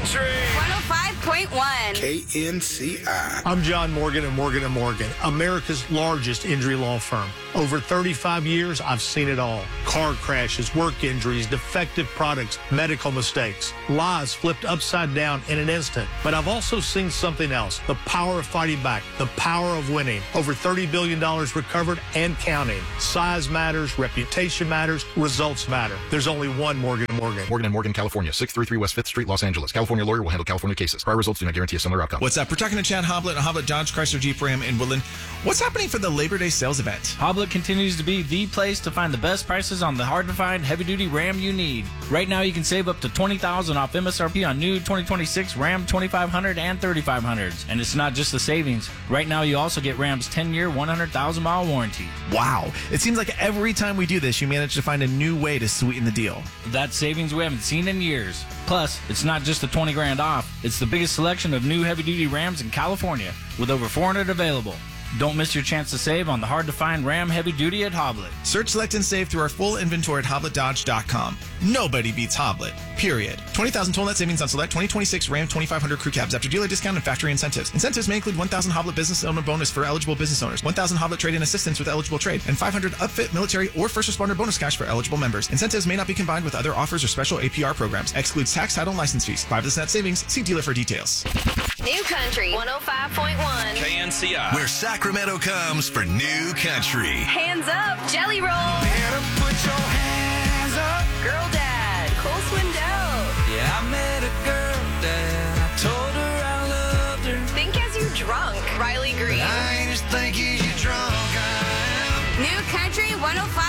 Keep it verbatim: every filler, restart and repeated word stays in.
Country one oh five point one. K N C I. I'm John Morgan of Morgan and Morgan, America's largest injury law firm. Over thirty-five years, I've seen it all. Car crashes, work injuries, defective products, medical mistakes, lives flipped upside down in an instant. But I've also seen something else, the power of fighting back, the power of winning. Over thirty billion dollars recovered and counting. Size matters, reputation matters, results matter. There's only one Morgan and Morgan. Morgan and Morgan, California, six thirty-three West fifth Street, Los Angeles. California lawyer will handle California cases. Prior results do not guarantee a similar outcome. What's up? We're talking to Chad Hoblet and Hoblet Dodge Chrysler Jeep Ram in Woodland. What's happening for the Labor Day sales event? Hoblet continues to be the place to find the best prices on the hard-to-find heavy-duty Ram you need. Right now, you can save up to twenty thousand dollars off M S R P on new twenty twenty-six Ram twenty-five hundred and thirty-five hundreds. And it's not just the savings. Right now, you also get Ram's ten-year, one hundred thousand mile warranty. Wow. It seems like every time we do this, you manage to find a new way to sweeten the deal. That's savings we haven't seen in years. Plus, it's not just the twenty grand off. It's the biggest selection of new heavy-duty Rams in California, with over four hundred available. Don't miss your chance to save on the hard-to-find Ram Heavy Duty at Hoblet. Search, select, and save through our full inventory at hoblet dodge dot com. Nobody beats Hoblet, period. twenty thousand total net savings on select twenty twenty-six Ram twenty-five hundred crew cabs after dealer discount and factory incentives. Incentives may include one thousand Hoblet business owner bonus for eligible business owners, one thousand Hoblet trade-in assistance with eligible trade, and five hundred upfit, military, or first responder bonus cash for eligible members. Incentives may not be combined with other offers or special A P R programs. Excludes tax, title, and license fees. Buy with net savings. See dealer for details. New Country one oh five point one. K N C I, where Sacramento comes for New Country. Hands up, Jelly Roll. Better put your hands up. Girl Dad, Cole Swindell. Yeah, I met a girl, Dad. I told her I loved her. Think as you drunk, Riley Green. I ain't as thinky as you drunk. I am. New Country one oh five.